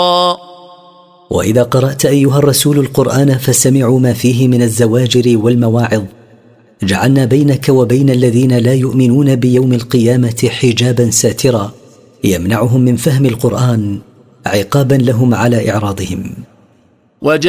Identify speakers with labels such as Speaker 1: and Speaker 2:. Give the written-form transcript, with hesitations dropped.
Speaker 1: وإذا قرأت أيها الرسول القرآن فسمعوا ما فيه من الزواجر والمواعظ جعلنا بينك وبين الذين لا يؤمنون بيوم القيامة حجابا ساترا يمنعهم من فهم القرآن عقابا لهم على إعراضهم.